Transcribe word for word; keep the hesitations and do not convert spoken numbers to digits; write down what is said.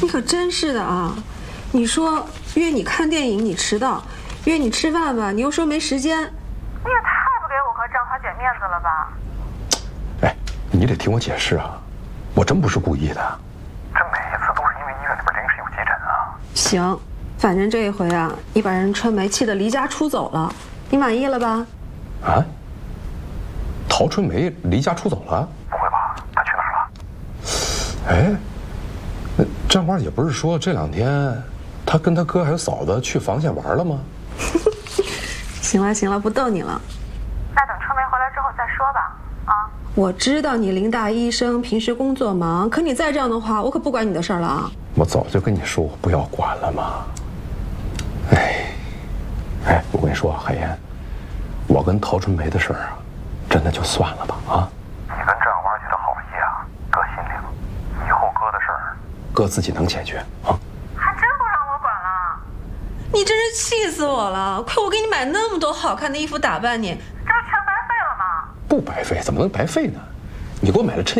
你可真是的啊！你说约你看电影你迟到，约你吃饭吧你又说没时间，你也太不给我和张华姐面子了吧？ 哎，你得听我解释啊，我真不是故意的。 这每一次都是因为医院里边临时有急诊啊。 行，反正这一回啊，你把人春梅气得离家出走了，你满意了吧？ 啊？陶春梅离家出走了？ 不会吧？她去哪儿了？ 哎，那张花也不是说这两天她跟她哥还有嫂子去房县玩了吗？ 行了行了，不逗你了。 那等春梅回来之后再说吧。啊， 我知道你林大医生平时工作忙，可你再这样的话，我可不管你的事儿了啊。 我早就跟你说我不要管了嘛。哎，哎，我跟你说，海燕，我跟陶春梅的事儿啊，真的就算了吧啊。 你跟张花姐的好意啊，哥心里了。以后哥的事儿， 哥自己能解决啊。 还真不让我管了。 你真是气死我了！亏我给你买那么多好看的衣服打扮你， 这不全白费了吗？ 不白费，怎么能白费呢？你给我买了衬